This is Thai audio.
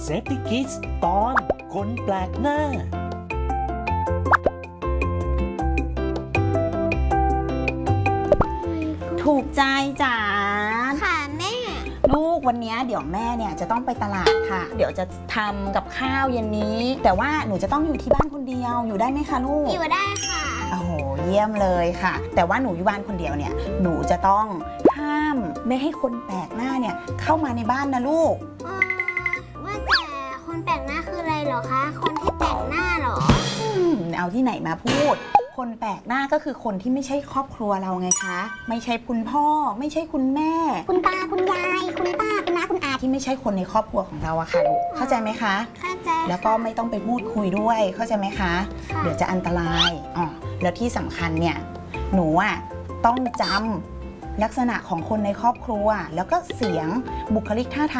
Safety Kids ตอนคนแปลกหน้าถูกใจจ๋าค่ะแม่ลูกวันนี้เดี๋ยวแม่เนี่ยจะต้องไปตลาดค่ะเดี๋ยวจะทำกับข้าวเย็นนี้แต่ว่าหนูจะต้องอยู่ที่บ้านคนเดียวอยู่ได้ไหมคะลูกอยู่ได้ค่ะโอ้โหเยี่ยมเลยค่ะแต่ว่าหนูอยู่บ้านคนเดียวเนี่ยหนูจะต้องห้ามไม่ให้คนแปลกหน้าเนี่ยเข้ามาในบ้านนะลูกว่าแต่คนแปลกหน้าคืออะไรเหรอคะคนที่แปลกหน้าเหรอเอาที่ไหนมาพูดคนแปลกหน้าก็คือคนที่ไม่ใช่ครอบครัวเราไงคะไม่ใช่คุณพ่อไม่ใช่คุณแม่คุณตาคุณยายคุณป้าคุณน้าคุณอาที่ไม่ใช่คนในครอบครัวของเราอะค่ะลูกเข้าใจไหมคะเข้าใจแล้วก็ไม่ต้องไปพูดคุยด้วยเข้าใจไหมคะเดี๋ยวจะอันตรายแล้วที่สำคัญเนี่ยหนูอะต้องจำลักษณะของคนในครอบครัวแล้วก็เสียงบุคลิกท่าทาง